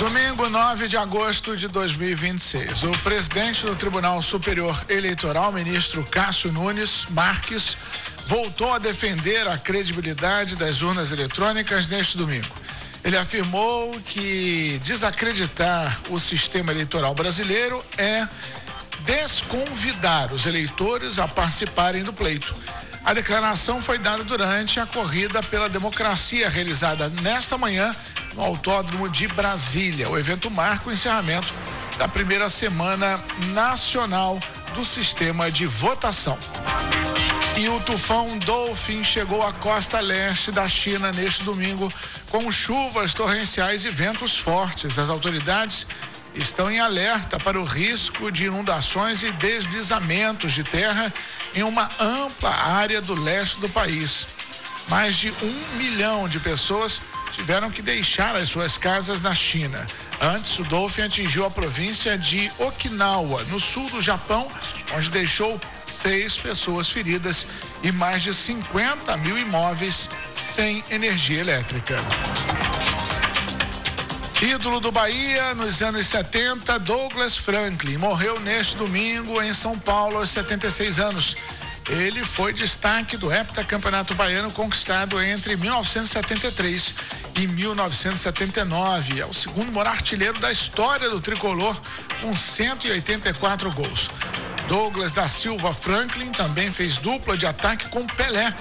Domingo, 9 de agosto de 2026. O presidente do Tribunal Superior Eleitoral, ministro Cássio Nunes Marques, voltou a defender a credibilidade das urnas eletrônicas neste domingo. Ele afirmou que desacreditar o sistema eleitoral brasileiro é desconvidar os eleitores a participarem do pleito. A declaração foi dada durante a corrida pela democracia realizada nesta manhã no Autódromo de Brasília. O evento marca o encerramento da primeira semana nacional do sistema de votação. E o tufão Dolphin chegou à costa leste da China neste domingo com chuvas torrenciais e ventos fortes. As autoridades estão em alerta para o risco de inundações e deslizamentos de terra em uma ampla área do leste do país. Mais de 1 milhão de pessoas tiveram que deixar as suas casas na China. Antes, o Dolphin atingiu a província de Okinawa, no sul do Japão, onde deixou 6 pessoas feridas e mais de 50 mil imóveis sem energia elétrica. Ídolo do Bahia nos anos 70, Douglas Franklin, morreu neste domingo em São Paulo aos 76 anos. Ele foi destaque do heptacampeonato baiano conquistado entre 1973 e 1979. É o segundo maior artilheiro da história do tricolor, com 184 gols. Douglas da Silva Franklin também fez dupla de ataque com Pelé